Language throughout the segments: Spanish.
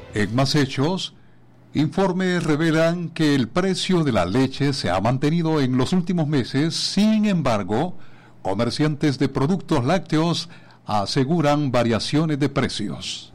En más hechos, informes revelan que el precio de la leche se ha mantenido en los últimos meses. Sin embargo, comerciantes de productos lácteos aseguran variaciones de precios.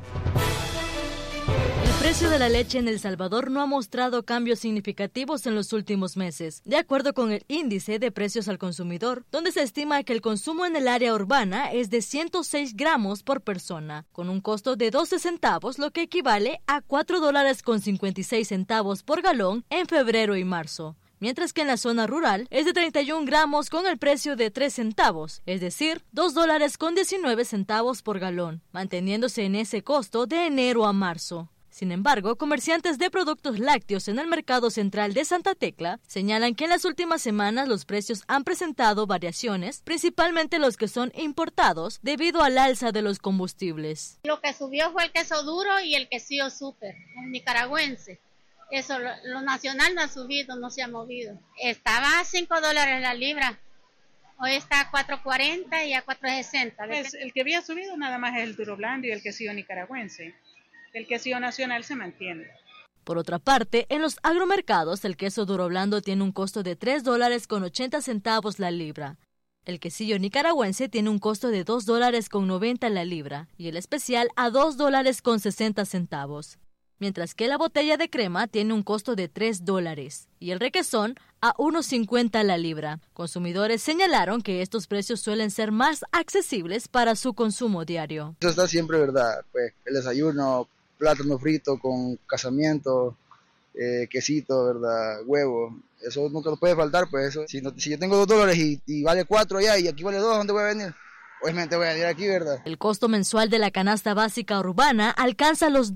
El precio de la leche en El Salvador no ha mostrado cambios significativos en los últimos meses, de acuerdo con el índice de precios al consumidor, donde se estima que el consumo en el área urbana es de 106 gramos por persona, con un costo de 12 centavos, lo que equivale a $4.56 por galón en febrero y marzo. Mientras que en la zona rural es de 31 gramos con el precio de 3 centavos, es decir, $2.19 por galón, manteniéndose en ese costo de enero a marzo. Sin embargo, comerciantes de productos lácteos en el mercado central de Santa Tecla señalan que en las últimas semanas los precios han presentado variaciones, principalmente los que son importados, debido al alza de los combustibles. Lo que subió fue el queso duro y el quesillo súper, el nicaragüense. Eso, lo nacional no ha subido, no se ha movido. Estaba a $5 la libra. Hoy está a $4.40 y a $4.60. Pues el que había subido nada más es el duro blando y el quesillo nicaragüense. El quesillo nacional se mantiene. Por otra parte, en los agromercados el queso duro blando tiene un costo de $3.80 la libra. El quesillo nicaragüense tiene un costo de $2.90 la libra y el especial a $2.60. Mientras que la botella de crema tiene un costo de $3 y el requesón a $1.50 la libra. Consumidores señalaron que estos precios suelen ser más accesibles para su consumo diario. Eso está siempre, ¿verdad? Pues el desayuno, plátano frito con casamiento, quesito, ¿verdad? Huevo. Eso nunca nos puede faltar, pues eso. Si yo tengo $2 y vale 4 allá y aquí vale 2, ¿dónde voy a venir? Obviamente voy a ir aquí, ¿verdad? El costo mensual de la canasta básica urbana alcanza los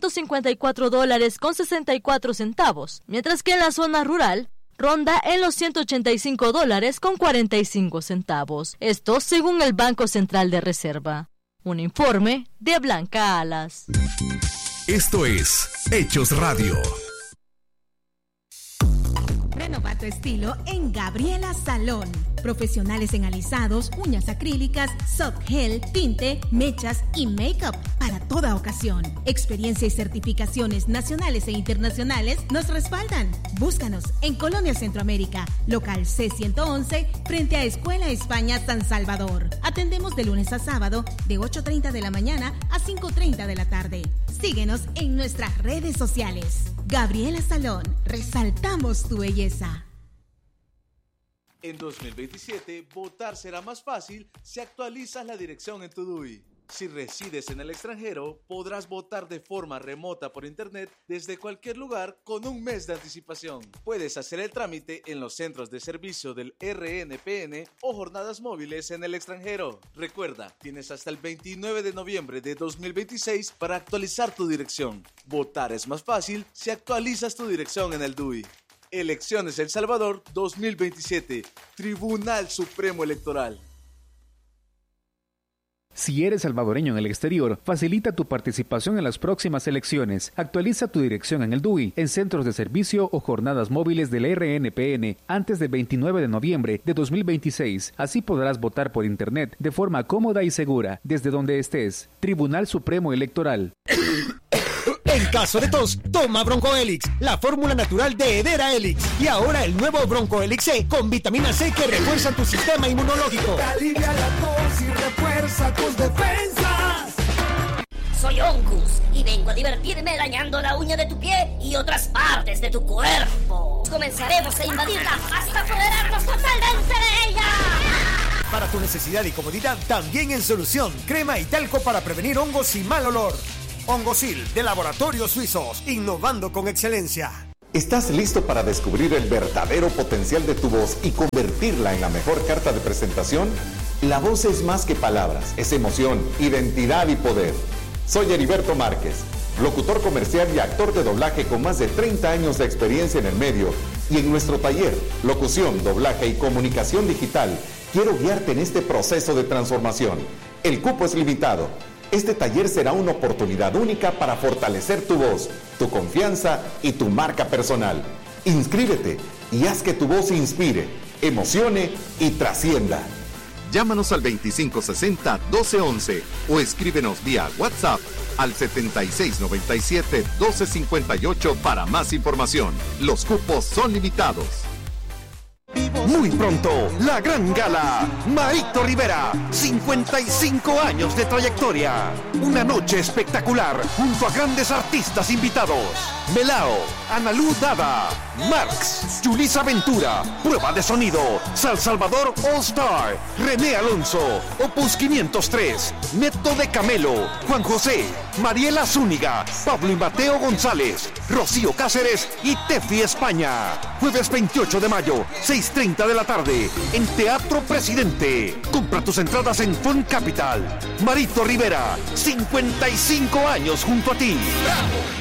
$254.64, mientras que en la zona rural ronda en los $185.45. Esto según el Banco Central de Reserva. Un informe de Blanca Alas. Esto es Hechos Radio. Renova tu estilo en Gabriela Salón. Profesionales en alisados, uñas acrílicas, soft gel, tinte, mechas y make-up para toda ocasión. Experiencia y certificaciones nacionales e internacionales nos respaldan. Búscanos en Colonia Centroamérica, local C111, frente a Escuela España San Salvador. Atendemos de lunes a sábado de 8:30 de la mañana a 5:30 de la tarde. Síguenos en nuestras redes sociales. Gabriela Salón, resaltamos tu belleza. En 2027, votar será más fácil si actualizas la dirección en tu DUI. Si resides en el extranjero, podrás votar de forma remota por internet desde cualquier lugar con un mes de anticipación. Puedes hacer el trámite en los centros de servicio del RNPN o jornadas móviles en el extranjero. Recuerda, tienes hasta el 29 de noviembre de 2026 para actualizar tu dirección. Votar es más fácil si actualizas tu dirección en el DUI. Elecciones El Salvador 2027. Tribunal Supremo Electoral. Si eres salvadoreño en el exterior, facilita tu participación en las próximas elecciones. Actualiza tu dirección en el DUI, en centros de servicio o jornadas móviles del RNPN antes del 29 de noviembre de 2026. Así podrás votar por internet de forma cómoda y segura desde donde estés. Tribunal Supremo Electoral. En caso de tos, toma Broncoelix, la fórmula natural de Hedera Helix. Y ahora el nuevo Broncoelix C con vitamina C que refuerza tu sistema inmunológico. Te alivia la tos y refuerza tus defensas. Soy Ongus y vengo a divertirme dañando la uña de tu pie y otras partes de tu cuerpo. Comenzaremos a invadirla hasta apoderarnos totalmente de ella. Para tu necesidad y comodidad, también en solución, crema y talco para prevenir hongos y mal olor. Hongosil, de Laboratorios Suizos, innovando con excelencia. ¿Estás listo para descubrir el verdadero potencial de tu voz y convertirla en la mejor carta de presentación? La voz es más que palabras, es emoción, identidad y poder. Soy Heriberto Márquez, locutor comercial y actor de doblaje con más de 30 años de experiencia en el medio. Y en nuestro taller, locución, doblaje y comunicación digital, quiero guiarte en este proceso de transformación. El cupo es limitado. Este taller será una oportunidad única para fortalecer tu voz, tu confianza y tu marca personal. Inscríbete y haz que tu voz inspire, emocione y trascienda. Llámanos al 2560-1211 o escríbenos vía WhatsApp al 7697-1258 para más información. Los cupos son limitados. Muy pronto, la gran gala. Marito Rivera, 55 años de trayectoria. Una noche espectacular junto a grandes artistas invitados. Melao, Analú Dada, Marx, Yulisa Ventura, Prueba de Sonido, Sal Salvador All Star, René Alonso, Opus 503, Neto de Camelo, Juan José, Mariela Zúñiga, Pablo y Mateo González, Rocío Cáceres y Tefi España. Jueves 28 de mayo, 6:30 de la tarde, en Teatro Presidente. Compra tus entradas en Fund Capital. Marito Rivera, 55 años junto a ti. ¡Bravo!